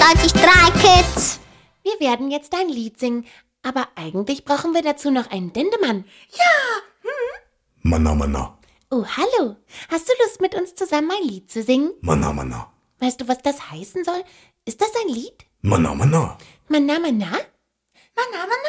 93 Kids. Wir werden jetzt ein Lied singen, aber eigentlich brauchen wir dazu noch einen Dendemann. Manna, Manna. Oh, hallo. Hast du Lust, mit uns zusammen ein Lied zu singen? Manna, Manna. Weißt du, was das heißen soll? Ist das ein Lied? Manna, Manna. Manna, manna? Manna, Manna.